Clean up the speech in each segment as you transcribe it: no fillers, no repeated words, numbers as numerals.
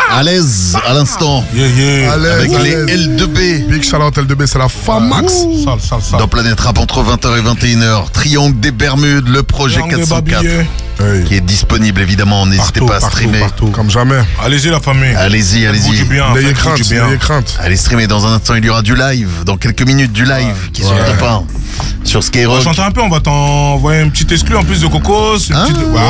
À l'aise, à l'instant. Avec les L2B. Big shout out L2B, c'est la Famax. Dans Planète Rap entre 20h et 21h. Triangle des Bermudes, le projet 404. Qui est disponible évidemment, n'hésitez pas à streamer. Comme jamais. Allez-y la famille. Allez-y. N'ayez crainte. Allez streamer, dans un instant il y aura du live. Dans quelques minutes du live qui est sur top 1. Sur Skyrock. On va chanter un peu, on va t'envoyer une petite exclue en plus de Cocos. Un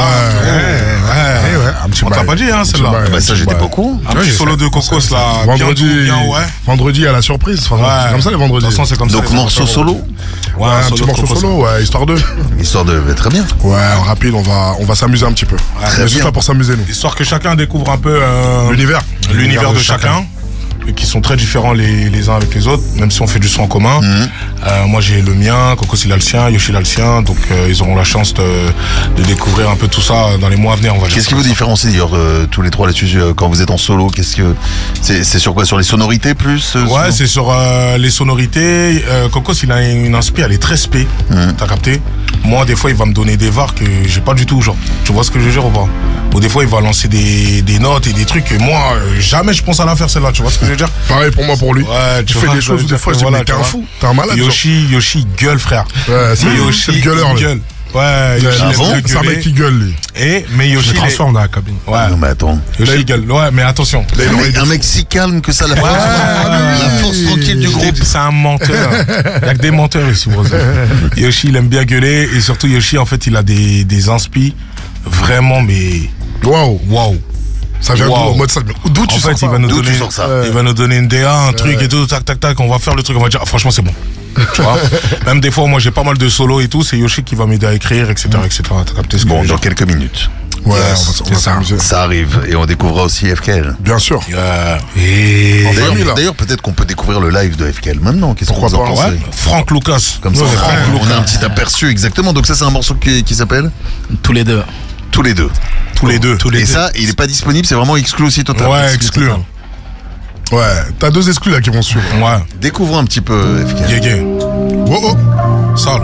petit on t'a pas dit celle-là. Bah ça j'étais pas au courant. Un petit solo de Cocos là. Vendredi à la surprise. C'est comme ça les vendredis. Donc morceau solo. Ouais, un petit morceau solo, histoire de. Histoire de, très bien. Ouais, rapide, on va s'amuser un petit peu. On est juste là pour s'amuser nous. Histoire que chacun découvre un peu l'univers de chacun. Qui sont très différents les uns avec les autres, même si on fait du son en commun. Moi j'ai le mien, Cocos il a le sien, Yoshi il a le sien, donc ils auront la chance de découvrir un peu tout ça dans les mois à venir. Qu'est-ce qui vous différencie d'ailleurs tous les trois là-dessus quand vous êtes en solo? Qu'est-ce que c'est sur quoi? Sur les sonorités plus Ouais, c'est sur les sonorités. Cocos il a une inspi, elle est très spé, t'as capté? Moi des fois il va me donner des vars que j'ai pas du tout, genre. Tu vois ce que je veux dire ou pas? Ou des fois il va lancer des notes et des trucs et moi jamais je pense à la faire celle-là, tu vois ce que je veux dire? Pareil pour moi pour lui. Ouais, tu fais des choses où des fois je dis mais t'es un fou, t'es un malade. Yoshi gueule frère. Ouais, c'est le gueuleur. Gueule. Ouais, Yoshi c'est un mec qui gueule lui. Mais Yoshi transforme dans la cabine. Ouais. Non mais attends. Yoshi gueule. Ouais, mais attention. Un mec si calme que ça, la force tranquille du groupe. C'est un menteur. Il y a que des menteurs ici, bro. Yoshi il aime bien gueuler et surtout Yoshi en fait il a des inspi vraiment mais waouh. Ça vient en mode ça. D'où tu sors ça? Il va nous donner une DA, un truc et tout, tac, on va faire le truc, on va dire, franchement, c'est bon. Tu vois? Même des fois, moi, j'ai pas mal de solos et tout, c'est Yoshi qui va m'aider à écrire, etc. T'as capté ce que bon, dans quelques minutes. Ouais, on va s'amuser. Ça arrive, et on découvrira aussi FKL. Bien sûr. D'ailleurs, peut-être qu'on peut découvrir le live de FKL maintenant. Qu'est-ce que vous en pensez? Franck Lucas. Comme ça, on a un petit aperçu, exactement. Donc ça, c'est un morceau qui s'appelle Tous les deux. Et ça, il est pas disponible, c'est vraiment exclu aussi totalement. Ouais, exclu. Ouais, t'as deux exclus là qui vont suivre. Ouais. Découvrons un petit peu FKL. Yeah. Sale.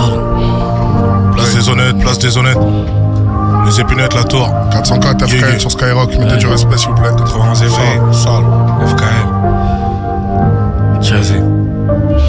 Place des honnêtes. Les épinettes, la tour. 404 FKL sur Skyrock, mettez du respect s'il vous plaît. 91 Sale. FKL. Jazzy.